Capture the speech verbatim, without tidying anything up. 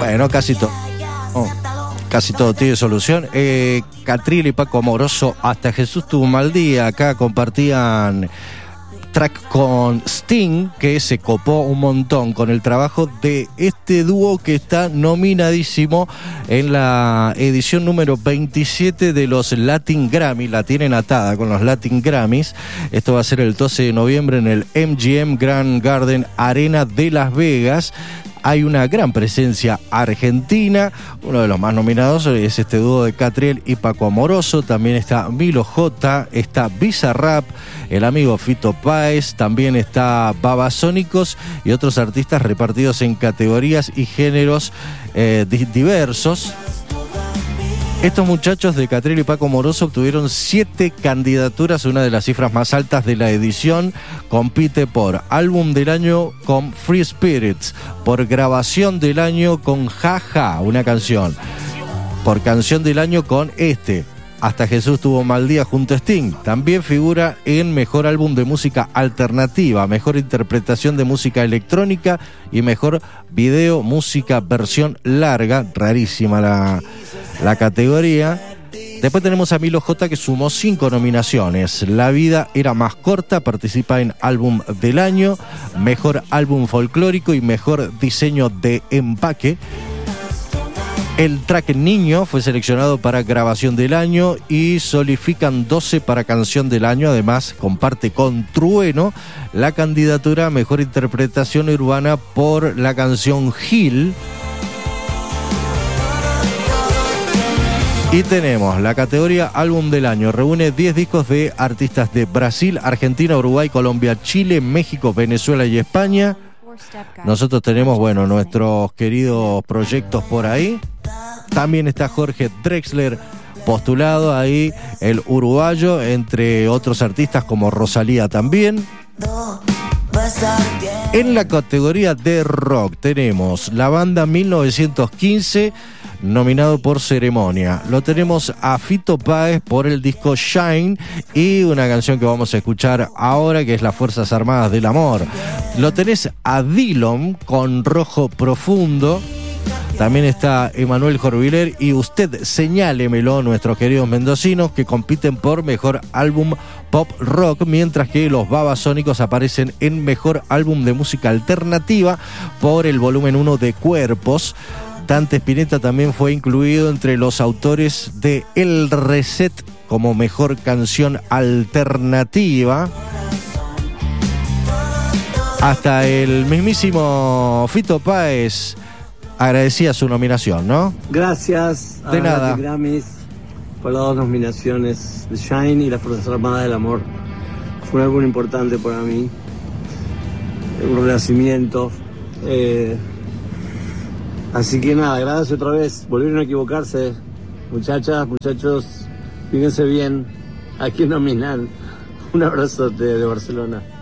Bueno, casi todo. Oh, casi todo tiene solución. Eh, Catriel y Paco Amoroso, Hasta Jesús tuvo un mal día. Acá compartían track con Sting, que se copó un montón con el trabajo de este dúo que está nominadísimo en la edición número veintisiete de los Latin Grammy. La tienen atada con los Latin Grammys. Esto va a ser el doce de noviembre en el M G M Grand Garden Arena de Las Vegas. Hay una gran presencia argentina. Uno de los más nominados es este dúo de Catriel y Paco Amoroso. También está Milo J, está Bizarrap, el amigo Fito Páez, también está Babasónicos y otros artistas repartidos en categorías y géneros eh, diversos. Estos muchachos de Catriel y Paco Amoroso obtuvieron siete candidaturas, una de las cifras más altas de la edición. Compite por álbum del año con Free Spirits, por grabación del año con Jaja, una canción, por canción del año con este, Hasta Jesús tuvo mal día junto a Sting. También figura en mejor álbum de música alternativa, mejor interpretación de música electrónica y mejor video música versión larga. Rarísima la, la categoría. Después tenemos a Milo J, que sumó cinco nominaciones. La vida era más corta, participa en álbum del año, mejor álbum folclórico y mejor diseño de empaque. El track Niño fue seleccionado para grabación del año y Solifican doce para canción del año. Además, comparte con Trueno la candidatura a mejor interpretación urbana por la canción Gil. Y tenemos la categoría Álbum del Año. Reúne diez discos de artistas de Brasil, Argentina, Uruguay, Colombia, Chile, México, Venezuela y España. Nosotros tenemos, bueno, nuestros queridos proyectos por ahí. También está Jorge Drexler postulado ahí, el uruguayo, entre otros artistas como Rosalía también. En la categoría de rock tenemos la banda mil novecientos quince, nominado por Ceremonia. Lo tenemos a Fito Páez por el disco Shine y una canción que vamos a escuchar ahora, que es Las Fuerzas Armadas del Amor. Lo tenés a Dillom con Rojo Profundo. También está Emanuel Jorviler y Usted Señálemelo, nuestros queridos mendocinos, que compiten por mejor álbum pop rock, mientras que los Babasónicos aparecen en mejor álbum de música alternativa por el volumen uno de Cuerpos. Dante Spinetta también fue incluido entre los autores de El Reset como mejor canción alternativa. Hasta el mismísimo Fito Páez agradecía su nominación, ¿no? Gracias a de nada. Los Grammys por las dos nominaciones de Shine y Las Fuerzas Armadas del Amor. Fue un álbum importante para mí, un renacimiento. Eh, así que nada, gracias otra vez. Volvieron a equivocarse, muchachas, muchachos, fíjense bien a quién nominan. Un abrazote de Barcelona.